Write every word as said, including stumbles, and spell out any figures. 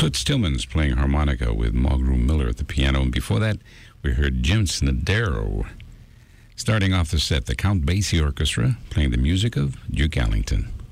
Toots Tillman's playing harmonica with Mulgrew Miller at the piano. And before that, we heard Jim Snodero. Starting off the set, the Count Basie Orchestra playing the music of Duke Ellington.